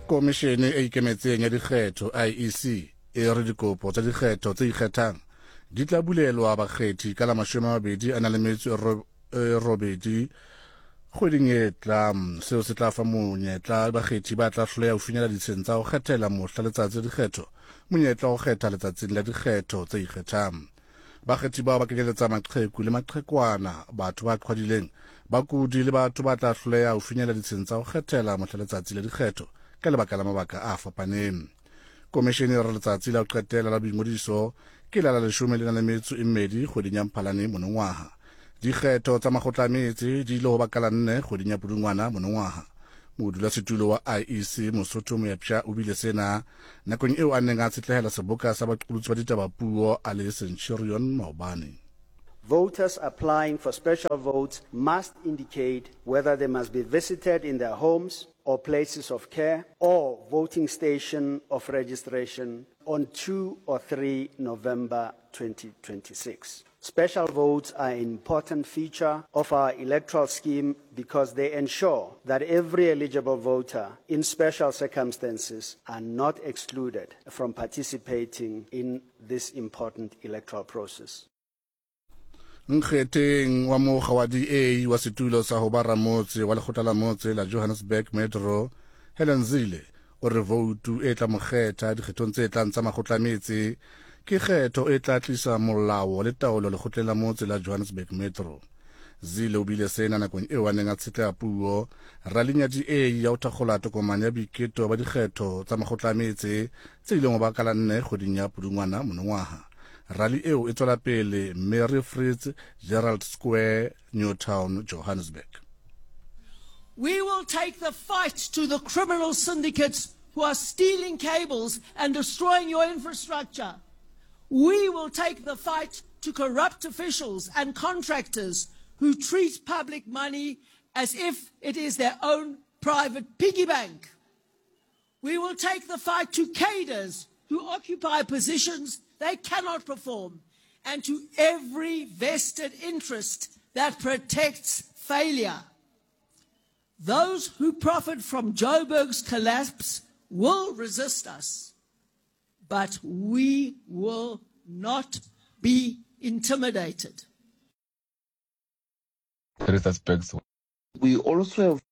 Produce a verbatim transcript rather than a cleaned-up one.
Komishene e ikemetseng ya dikgetho I E C e re dikopo tsa dikgetho tse ikgethang di tla bulelwa bakgethi ka la mashome a mabedi a na le metso e robedi kgweding e tlang. Seo se tla fa monyetla bakgethi ba tla hloleha ho finyella ditsheng tsa ho kgethela mohla letsatsi la dikgetho monyetla ho kgetha letsatsing la dikgetho tse ikgethang. Bakgethi bao ba kenyeletsa maqheku le maqhekwana, batho ba qhwadileng, bakudi le batho ba tla hloleha ho finyella ditsheng tsa ho kgethela mohla letsatsi la dikgetho ka lebaka la mabaka a fapaneng. Komishene e re letsatsi la ho qetela la boingodiso ke la la leshome le na le metso e mmedi kgweding ya Mphalane monongwaha. Dikgetho tsa makgotla a metse di ile ho baka la nne kgweding ya Pudungwana monongwaha. Modulasetulo wa I E C Mosotho Moepsha o bile sena nakong eo a neng a tshetlehela seboka sa baqolotsi ba ditabapuo a le Centurion Maobane. Voters applying for special votes must indicate whether they must be visited in their homes or places of care or voting station of registration on two or three November twenty twenty-six. Special votes are an important feature of our electoral scheme because they ensure that every eligible voter in special circumstances are not excluded from participating in this important electoral process. Nkgeteng wa mokga wa D A wa setulo sa ho bara motse wa lekgotla la motse la Johannesburg Metro, Helen Zille, o re voutu e tla mokgetha dikgethong tse tlang tsa makgotla a metse ke kgetho e tla tlisa molao le taolo lekgotleng la motse la Johannesburg Metro. Zille o bile sena nakong eo a neng a tshetleha puo raleng ya D A ya ho thakgola tokomane ya boiketo ba dikgetho tsa makgotla a metse tse ileng ho baka la nne kgweding ya Pudungwana monongwaha. Rally eo e tswela pele Mary Fritz Gerald Square, Newtown, Johannesburg. We will take the fight to the criminal syndicates who are stealing cables and destroying your infrastructure. We will take the fight to corrupt officials and contractors who treat public money as if it is their own private piggy bank. We will take the fight to cadres who occupy positions they cannot perform, and to every vested interest that protects failure. Those who profit from Joburg's collapse will resist us, but we will not be intimidated. We also have